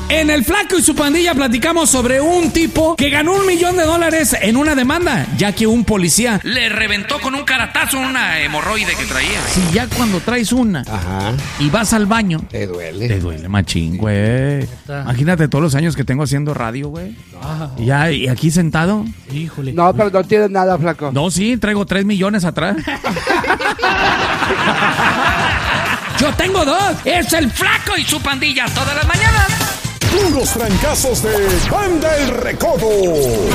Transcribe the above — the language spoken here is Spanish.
En el Flaco y su pandilla platicamos sobre un tipo que ganó $1 millón en una demanda, ya que un policía le reventó con un caratazo una hemorroide que traía. Si ya cuando traes una y vas al baño, te duele machín, güey. Imagínate todos los años que tengo haciendo radio, güey. Y aquí sentado. Híjole. No, pero no tienes nada, Flaco. No, sí, traigo 3 millones atrás. Yo tengo 2. Es el Flaco y su pandilla todas las mañanas. Puros trancazos de Banda El Recodo.